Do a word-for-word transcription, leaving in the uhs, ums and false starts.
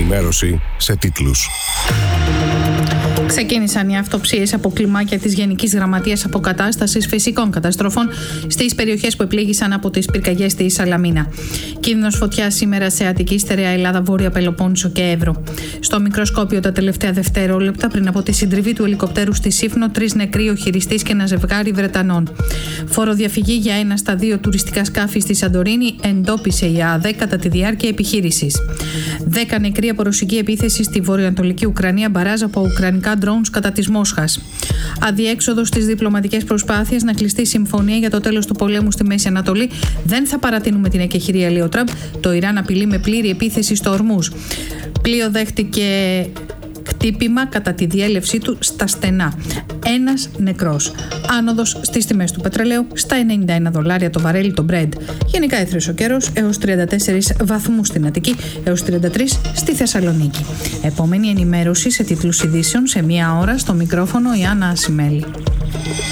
ενημέρωση σε τίτλους. Ξεκίνησαν οι αυτοψίες από κλιμάκια της Γενικής Γραμματείας Αποκατάστασης Φυσικών Καταστροφών στις περιοχές που επλήγησαν από τις πυρκαγιές στη Σαλαμίνα. Κίνδυνος φωτιάς σήμερα σε Αττική, Στερεά Ελλάδα, Βόρεια Πελοπόννησο και Εύρο. Στο μικροσκόπιο τα τελευταία δευτερόλεπτα πριν από τη συντριβή του ελικοπτέρου στη Σύφνο, τρεις νεκροί, ο χειριστής και ένα ζευγάρι Βρετανών. Φοροδιαφυγή για ένα στα δύο τουριστικά σκάφη στη Σαντορίνη εντόπισε η ΑΔΕ κατά τη διάρκεια επιχείρησης. Δέκα νεκροί από ρωσική επίθεση στη βορειοανατολική Ουκρανία, μπαράζ από ουκρανικά drones κατά της Μόσχας. Αδιέξοδο στις διπλωματικές προσπάθειες να κλειστεί συμφωνία για το τέλος του πολέμου στη Μέση Ανατολή. Δεν θα παρατείνουμε την εκεχηρία, λέει ο Τραμπ. Το Ιράν απειλεί με πλήρη επίθεση στο Ορμούζ. Πλοίο δέχτηκε χτύπημα κατά τη διέλευσή του στα στενά. Ένας νεκρός. Άνοδος στις τιμές του πετρελαίου στα ενενήντα ένα δολάρια το βαρέλι το Brent. Γενικά έθρεσε ο καιρός έως τριάντα τέσσερις βαθμούς στην Αττική, έως τριάντα τρεις στη Θεσσαλονίκη. Επόμενη ενημέρωση σε τίτλους ειδήσεων σε μία ώρα, στο μικρόφωνο η Άννα Ασημέλη.